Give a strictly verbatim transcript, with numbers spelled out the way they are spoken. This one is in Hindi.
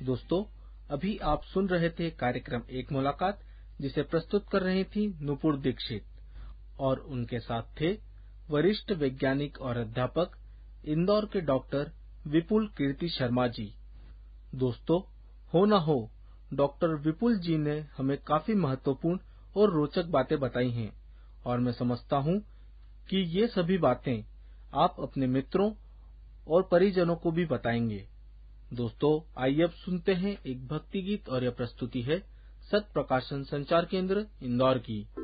दोस्तों, अभी आप सुन रहे थे कार्यक्रम एक मुलाकात, जिसे प्रस्तुत कर रही थी नुपुर दीक्षित और उनके साथ थे वरिष्ठ वैज्ञानिक और अध्यापक इंदौर के डॉक्टर विपुल कीर्ति शर्मा जी। दोस्तों, हो न हो, डॉक्टर विपुल जी ने हमें काफी महत्वपूर्ण और रोचक बातें बताई हैं और मैं समझता हूँ कि ये सभी बातें आप अपने मित्रों और परिजनों को भी बताएंगे। दोस्तों, आइए अब सुनते हैं एक भक्ति गीत और यह प्रस्तुति है सत प्रकाशन संचार केंद्र इंदौर की।